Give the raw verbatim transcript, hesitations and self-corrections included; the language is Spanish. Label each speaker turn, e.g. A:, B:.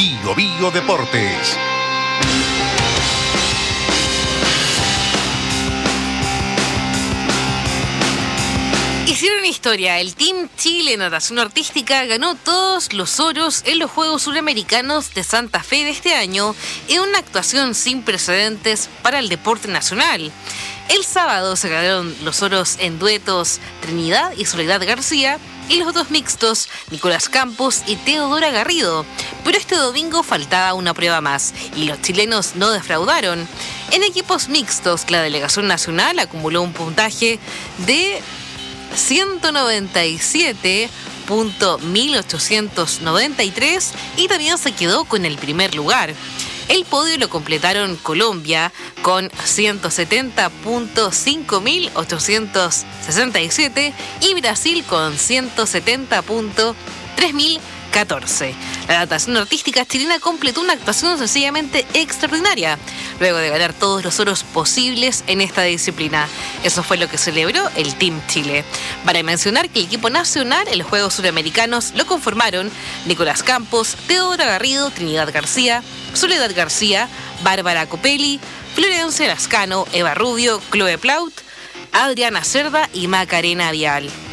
A: Bio Bio Deportes.
B: Hicieron historia. El Team Chile Natación Artística ganó todos los oros en los Juegos Suramericanos de Santa Fe de este año en una actuación sin precedentes para el deporte nacional. El sábado se ganaron los oros en duetos Trinidad y Soledad García y los dos mixtos Nicolás Campos y Teodora Garrido. Pero este domingo faltaba una prueba más y los chilenos no defraudaron. En equipos mixtos, la delegación nacional acumuló un puntaje de ciento noventa y siete punto mil ochocientos noventa y tres y también se quedó con el primer lugar. El podio lo completaron Colombia con ciento setenta punto cinco mil ochocientos sesenta y siete y Brasil con ciento setenta punto tres mil catorce. La natación artística chilena completó una actuación sencillamente extraordinaria, luego de ganar todos los oros posibles en esta disciplina. Eso fue lo que celebró el Team Chile. Para mencionar que el equipo nacional en los Juegos Suramericanos lo conformaron Nicolás Campos, Teodora Garrido, Trinidad García, Soledad García, Bárbara Copelli, Florencia Lascano, Eva Rubio, Chloe Plaut, Adriana Cerda y Macarena Vial.